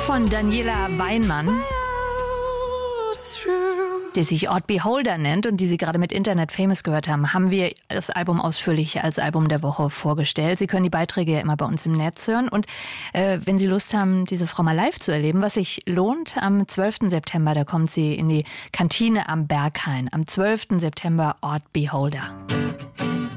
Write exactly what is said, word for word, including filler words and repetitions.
von Daniela Weinmann, die sich Odd Beholder nennt und die Sie gerade mit Internet Famous gehört haben, haben wir das Album ausführlich als Album der Woche vorgestellt. Sie können die Beiträge ja immer bei uns im Netz hören. Und äh, wenn Sie Lust haben, diese Frau mal live zu erleben, was sich lohnt, am zwölften September, da kommt sie in die Kantine am Berghain. Am zwölften September Odd Beholder.